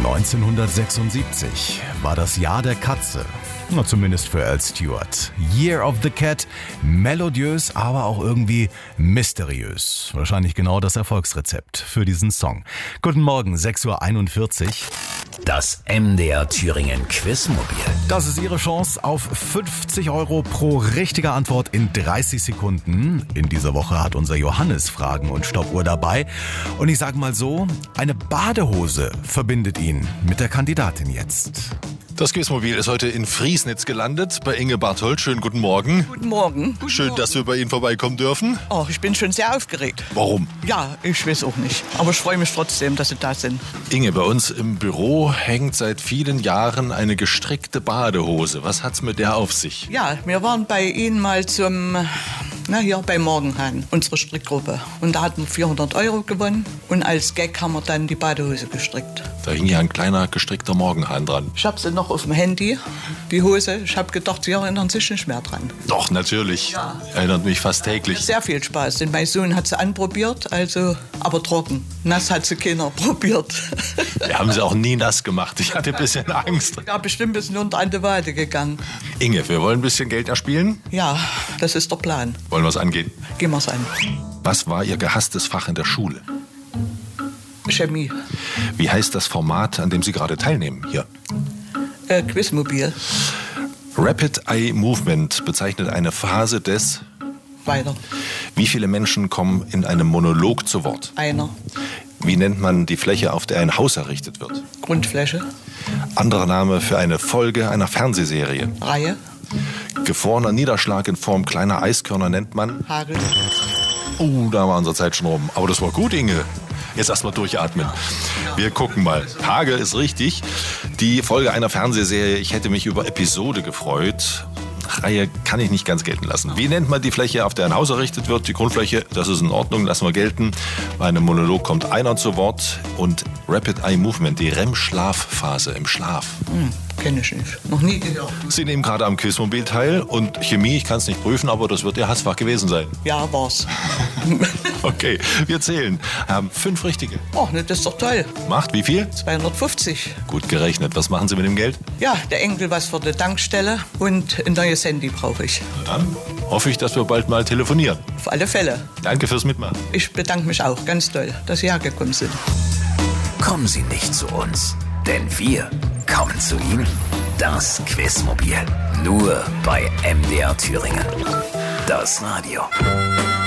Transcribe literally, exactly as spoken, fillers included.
neunzehnhundertsechsundsiebzig war das Jahr der Katze. Na, zumindest für Al Stewart. Year of the Cat. Melodiös, aber auch irgendwie mysteriös. Wahrscheinlich genau das Erfolgsrezept für diesen Song. Guten Morgen, sechs Uhr einundvierzig. Das M D R Thüringen Quizmobil. Das ist Ihre Chance auf fünfzig Euro pro richtige Antwort in dreißig Sekunden. In dieser Woche hat unser Johannes Fragen und Stoppuhr dabei. Und ich sage mal so, eine Badehose verbindet ihn mit der Kandidatin jetzt. Das Quizmobil ist heute in Friesnitz gelandet, bei Inge Barthold. Schönen guten Morgen. Guten Morgen. Guten Schön, Morgen. dass wir bei Ihnen vorbeikommen dürfen. Oh, ich bin schon sehr aufgeregt. Warum? Ja, ich weiß auch nicht. Aber ich freue mich trotzdem, dass Sie da sind. Inge, bei uns im Büro hängt seit vielen Jahren eine gestrickte Badehose. Was hat's mit der auf sich? Ja, wir waren bei Ihnen mal zum, na hier, bei Morgenhahn, unsere Strickgruppe. Und da hatten wir vierhundert Euro gewonnen. Und als Gag haben wir dann die Badehose gestrickt. Da hing ja ein kleiner gestrickter Morgenhahn dran. Ich habe sie noch auf dem Handy, die Hose. Ich habe gedacht, Sie erinnern sich nicht mehr dran. Doch, natürlich. Ja. Erinnert mich fast täglich. Sehr viel Spaß. Denn mein Sohn hat sie anprobiert, also, aber trocken. Nass hat sie keiner probiert. Wir haben sie auch nie nass gemacht. Ich hatte ein bisschen Angst. Ja, bestimmt ein bisschen unter an die Wade gegangen. Inge, wir wollen ein bisschen Geld erspielen. Ja, das ist der Plan. Wollen wir es angehen? Gehen wir es an. Was war Ihr gehasstes Fach in der Schule? Chemie. Wie heißt das Format, an dem Sie gerade teilnehmen? Hier. Äh, Quizmobil. Rapid Eye Movement bezeichnet eine Phase des... Weiter. Wie viele Menschen kommen in einem Monolog zu Wort? Einer. Wie nennt man die Fläche, auf der ein Haus errichtet wird? Grundfläche. Anderer Name für eine Folge einer Fernsehserie. Reihe. Gefrorener Niederschlag in Form kleiner Eiskörner nennt man... Hagel. Oh, da war unsere Zeit schon rum. Aber das war gut, Inge. Jetzt erstmal durchatmen. Wir gucken mal. Hagel ist richtig. Die Folge einer Fernsehserie. Ich hätte mich über Episode gefreut. Reihe kann ich nicht ganz gelten lassen. Wie nennt man die Fläche, auf der ein Haus errichtet wird? Die Grundfläche, das ist in Ordnung, lassen wir gelten. Bei einem Monolog kommt einer zu Wort. Und Rapid Eye Movement, die R E M-Schlafphase im Schlaf. Hm, kenne ich nicht. Noch nie gehört. Sie nehmen gerade am Quizmobil teil. Und Chemie, ich kann es nicht prüfen, aber das wird Ihr Hassfach gewesen sein. Ja, war's. Okay, wir zählen. Haben fünf richtige. Oh, ne, das ist doch toll. Macht wie viel? zweihundertfünfzig. Gut gerechnet. Was machen Sie mit dem Geld? Ja, der Enkel was für die Tankstelle und ein neues Handy brauche ich. Na dann hoffe ich, dass wir bald mal telefonieren. Auf alle Fälle. Danke fürs Mitmachen. Ich bedanke mich auch ganz doll, dass Sie hergekommen sind. Kommen Sie nicht zu uns, denn wir kommen zu Ihnen. Das Quizmobil. Nur bei M D R Thüringen. Das Radio.